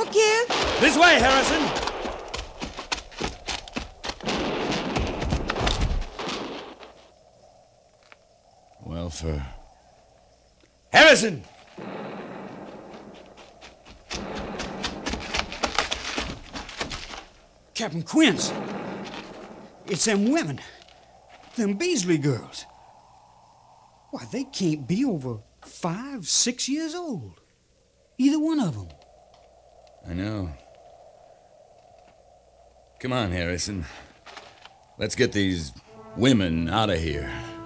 look here. This way, Harrison. Well, for... Harrison! Captain Quince. It's them women. Them Beasley girls. Why, they can't be over 5, 6 years old. Either one of them. I know. Come on, Harrison. Let's get these women out of here.